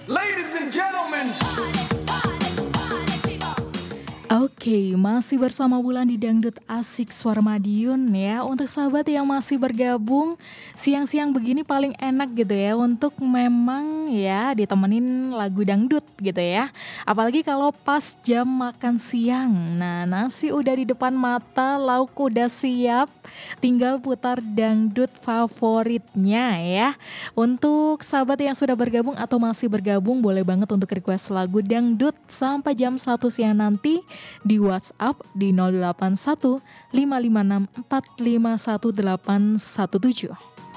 Ladies and gentlemen. Oke, masih bersama Wulan di Dangdut Asik Suara Madiun ya. Untuk sahabat yang masih bergabung, siang-siang begini paling enak gitu ya untuk memang ya ditemenin lagu dangdut gitu ya. Apalagi kalau pas jam makan siang. Nah, nasi udah di depan mata, lauk udah siap, tinggal putar dangdut favoritnya ya. Untuk sahabat yang sudah bergabung atau masih bergabung, boleh banget untuk request lagu dangdut sampai jam 1 siang nanti di WhatsApp di 081 556 451817.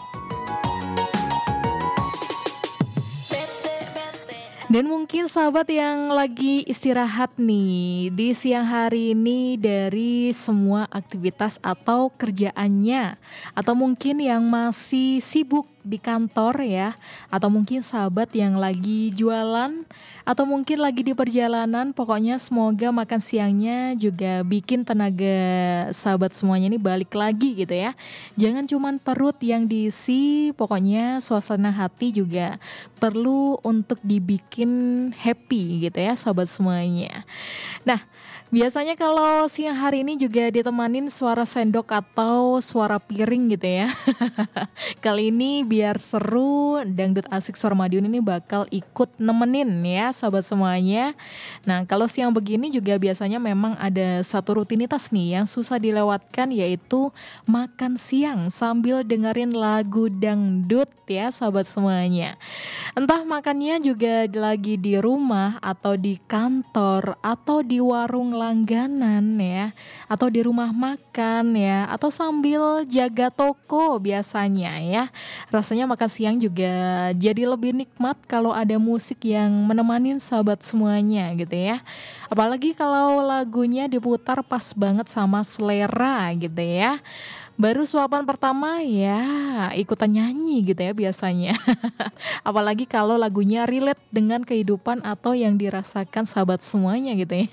Dan mungkin sahabat yang lagi istirahat nih di siang hari ini dari semua aktivitas atau kerjaannya, atau mungkin yang masih sibuk di kantor ya, atau mungkin sahabat yang lagi jualan, atau mungkin lagi di perjalanan. Pokoknya semoga makan siangnya juga bikin tenaga sahabat semuanya ini balik lagi gitu ya. Jangan cuman perut yang diisi, pokoknya suasana hati juga perlu untuk dibikin happy gitu ya sahabat semuanya. Nah, biasanya kalau siang hari ini juga ditemanin suara sendok atau suara piring gitu ya. Kali ini biar seru, Dangdut Asik Suara Madiun ini bakal ikut nemenin ya sahabat semuanya. Nah, kalau siang begini juga biasanya memang ada satu rutinitas nih yang susah dilewatkan, yaitu makan siang sambil dengerin lagu dangdut ya sahabat semuanya. Entah makannya juga lagi di rumah atau di kantor atau di warung langganan ya, atau di rumah makan ya, atau sambil jaga toko biasanya ya. Rasanya makan siang juga jadi lebih nikmat kalau ada musik yang menemanin sahabat semuanya gitu ya. Apalagi kalau lagunya diputar pas banget sama selera gitu ya. Baru suapan pertama ya ikutan nyanyi gitu ya biasanya. Apalagi kalau lagunya relate dengan kehidupan atau yang dirasakan sahabat semuanya gitu ya.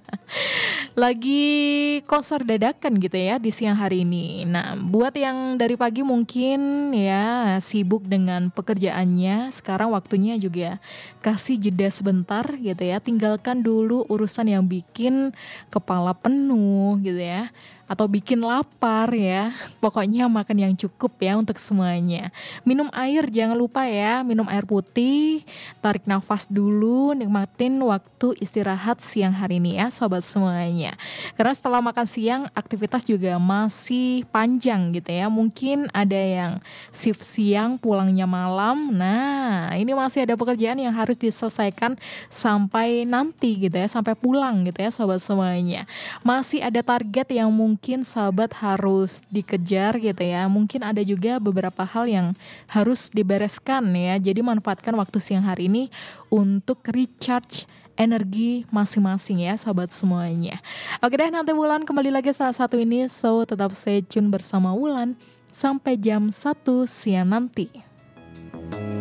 Lagi konser dadakan gitu ya di siang hari ini. Nah, buat yang dari pagi mungkin ya sibuk dengan pekerjaannya, sekarang waktunya juga kasih jeda sebentar gitu ya. Tinggalkan dulu urusan yang bikin kepala penuh gitu ya, atau bikin lapar ya. Pokoknya makan yang cukup ya untuk semuanya. Minum air jangan lupa ya, minum air putih, tarik nafas dulu, nikmatin waktu istirahat siang hari ini ya sobat semuanya. Karena setelah makan siang aktivitas juga masih panjang gitu ya. Mungkin ada yang shift siang pulangnya malam. Nah, ini masih ada pekerjaan yang harus diselesaikan sampai nanti gitu ya, sampai pulang gitu ya sobat semuanya. Masih ada target yang mungkin sahabat harus dikejar gitu ya. Mungkin ada juga beberapa hal yang harus dibereskan ya. Jadi manfaatkan waktu siang hari ini untuk recharge energi masing-masing ya sahabat semuanya. Oke deh, nanti Wulan kembali lagi saat satu ini. So tetap stay tune bersama Wulan sampai jam 1 siang nanti.